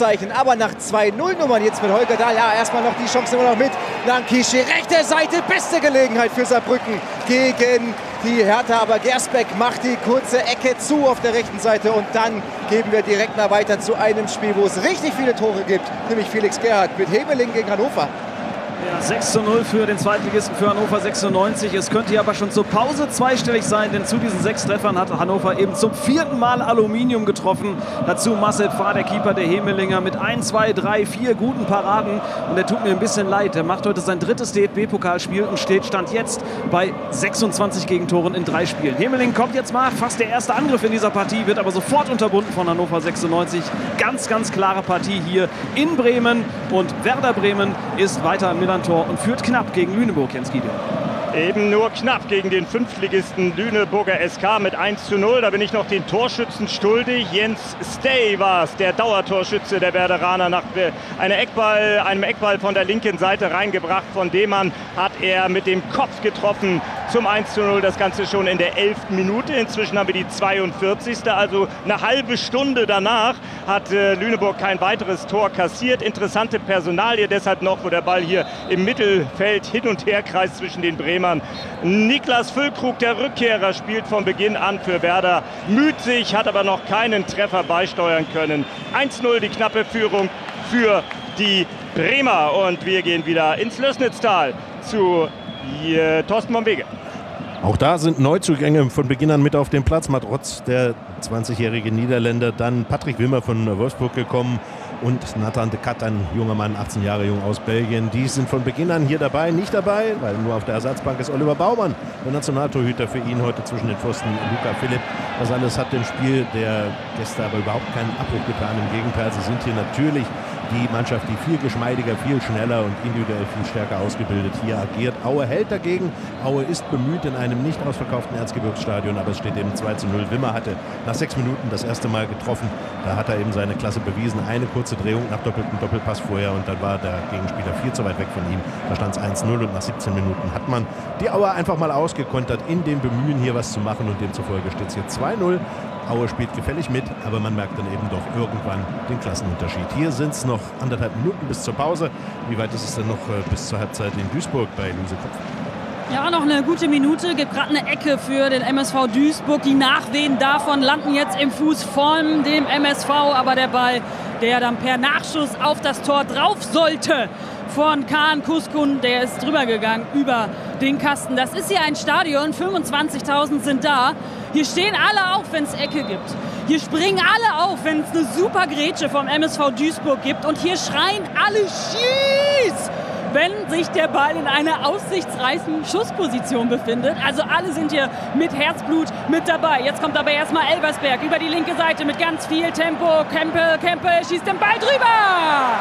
Fragezeichen. Aber nach 2-0-Nummern jetzt mit Holger Dahl, ja, erstmal noch die Chance immer noch mit. Lankische, rechte Seite, beste Gelegenheit für Saarbrücken gegen die Hertha. Aber Gersbeck macht die kurze Ecke zu auf der rechten Seite. Und dann geben wir direkt mal weiter zu einem Spiel, wo es richtig viele Tore gibt. Nämlich Felix Gerhardt mit Hemeling gegen Hannover. Ja, 6:0 für den Zweitligisten für Hannover 96. Es könnte ja aber schon zur Pause zweistellig sein, denn zu diesen 6 Treffern hat Hannover eben zum 4. Mal Aluminium getroffen. Dazu Marcel Pfarr, der Keeper der Hemelinger, mit 1, 2, 3, 4 guten Paraden. Und er tut mir ein bisschen leid. Er macht heute sein 3. DFB-Pokalspiel und stand jetzt bei 26 Gegentoren in 3 Spielen. Hemeling kommt jetzt mal, fast der erste Angriff in dieser Partie, wird aber sofort unterbunden von Hannover 96. Ganz, ganz klare Partie hier in Bremen. Und Werder Bremen ist weiter im Tor und führt knapp gegen Lüneburg, Jens Giede. Eben nur knapp gegen den Fünftligisten Lüneburger SK mit 1:0. Da bin ich noch den Torschützen schuldig. Jens Stay war es, der Dauertorschütze der Werderaner, nach einem Eckball von der linken Seite reingebracht. Von Demann hat er mit dem Kopf getroffen zum 1:0. Das Ganze schon in der 11. Minute. Inzwischen haben wir die 42. Also eine halbe Stunde danach hat Lüneburg kein weiteres Tor kassiert. Interessante Personalie deshalb noch, wo der Ball hier im Mittelfeld hin und her kreist zwischen den Bremern. Niklas Füllkrug, der Rückkehrer, spielt von Beginn an für Werder. Müht sich, hat aber noch keinen Treffer beisteuern können. 1:0 die knappe Führung für die Bremer. Und wir gehen wieder ins Lößnitztal zu Thorsten von Wege. Auch da sind Neuzugänge von Beginn an mit auf dem Platz. Matrotz, der 20-jährige Niederländer, dann Patrick Wimmer von Wolfsburg gekommen und Nathan de Cat, ein junger Mann, 18 Jahre jung aus Belgien. Die sind von Beginn an hier dabei. Nicht dabei, weil nur auf der Ersatzbank ist Oliver Baumann, der Nationaltorhüter für ihn heute zwischen den Pfosten Luca Philipp. Das alles hat dem Spiel der Gäste aber überhaupt keinen Abbruch getan. Im Gegenteil, sie sind hier natürlich die Mannschaft, die viel geschmeidiger, viel schneller und individuell viel stärker ausgebildet hier agiert. Aue hält dagegen. Aue ist bemüht in einem nicht ausverkauften Erzgebirgsstadion, aber es steht eben 2:0. Wimmer hatte nach 6 Minuten das erste Mal getroffen. Da hat er eben seine Klasse bewiesen. Eine kurze Drehung nach doppeltem Doppelpass vorher und dann war der Gegenspieler viel zu weit weg von ihm. Da stand es 1:0 und nach 17 Minuten hat man die Aue einfach mal ausgekontert in dem Bemühen, hier was zu machen, und demzufolge steht es hier 2:0. Aue spielt gefällig mit, aber man merkt dann eben doch irgendwann den Klassenunterschied. Hier sind es noch 1,5 Minuten bis zur Pause. Wie weit ist es denn noch bis zur Halbzeit in Duisburg bei Lusekopf? Ja, noch eine gute Minute. Gibt gerade eine Ecke für den MSV Duisburg. Die Nachwehen davon landen jetzt im Fuß von dem MSV. Aber der Ball, der dann per Nachschuss auf das Tor drauf sollte, von Kaan Kuskun, der ist drüber gegangen über den Kasten. Das ist hier ein Stadion, 25.000 sind da. Hier stehen alle auf, wenn es Ecke gibt. Hier springen alle auf, wenn es eine super Grätsche vom MSV Duisburg gibt. Und hier schreien alle Schieß, wenn sich der Ball in einer aussichtsreichen Schussposition befindet. Also alle sind hier mit Herzblut mit dabei. Jetzt kommt aber erstmal Elversberg über die linke Seite mit ganz viel Tempo. Kempel schießt den Ball drüber.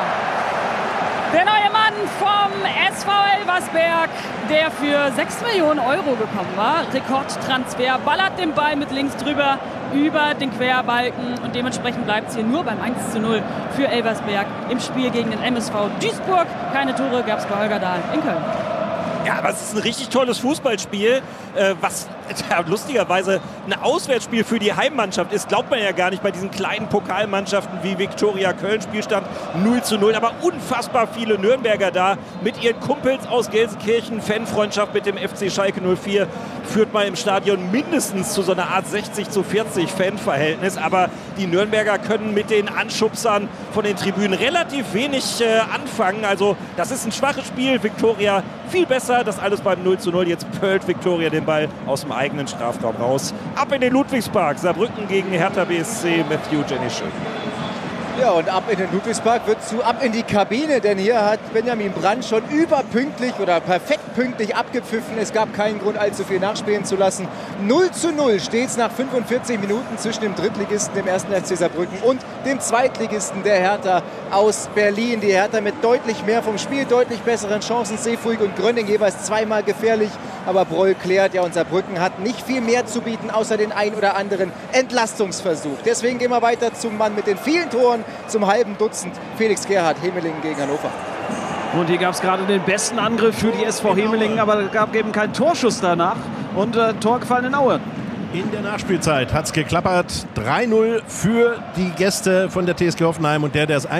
Der neue Mann vom SV Elversberg, der für 6 Millionen Euro gekommen war. Rekordtransfer, ballert den Ball mit links drüber über den Querbalken. Und dementsprechend bleibt es hier nur beim 1:0 für Elversberg im Spiel gegen den MSV Duisburg. Keine Tore gab es bei Holger Dahl in Köln. Ja, aber es ist ein richtig tolles Fußballspiel, was lustigerweise ein Auswärtsspiel für die Heimmannschaft ist. Glaubt man ja gar nicht bei diesen kleinen Pokalmannschaften wie Viktoria Köln. Spielstand 0:0, aber unfassbar viele Nürnberger da mit ihren Kumpels aus Gelsenkirchen. Fanfreundschaft mit dem FC Schalke 04 führt mal im Stadion mindestens zu so einer Art 60:40 Fanverhältnis. Aber die Nürnberger können mit den Anschubsern von den Tribünen relativ wenig anfangen. Also das ist ein schwaches Spiel. Viktoria viel besser. Das alles beim 0:0. Jetzt pölt Viktoria den Ball aus dem eigenen Strafraum raus. Ab in den Ludwigspark. Saarbrücken gegen Hertha BSC mit Eugenie Schön. Ja, und ab in den Ludwigspark wird ab in die Kabine, denn hier hat Benjamin Brandt schon überpünktlich oder perfekt pünktlich abgepfiffen. Es gab keinen Grund, allzu viel nachspielen zu lassen. 0:0 steht es nach 45 Minuten zwischen dem Drittligisten, dem 1. FC Saarbrücken, und dem Zweitligisten der Hertha aus Berlin. Die Hertha mit deutlich mehr vom Spiel, deutlich besseren Chancen. Seefuig und Gröning jeweils zweimal gefährlich. Aber Broll klärt, ja, und Saarbrücken hat nicht viel mehr zu bieten, außer den ein oder anderen Entlastungsversuch. Deswegen gehen wir weiter zum Mann mit den vielen Toren, zum halben Dutzend. Felix Gerhardt, Hemelingen gegen Hannover. Und hier gab es gerade den besten Angriff für die SV Hemelingen, aber es gab eben keinen Torschuss danach. Und Tor gefallen in Aue. In der Nachspielzeit hat es geklappert. 3:0 für die Gäste von der TSG Hoffenheim, und der es